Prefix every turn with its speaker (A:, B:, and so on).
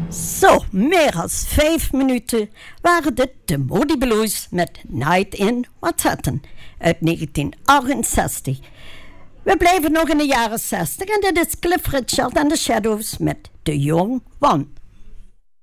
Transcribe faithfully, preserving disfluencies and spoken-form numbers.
A: Zo, meer dan vijf minuten waren dit de Moody Blues met Night in Manhattan uit negentien achtenzestig. We blijven nog in de jaren zestig en dit is Cliff Richard and the Shadows met The Young One.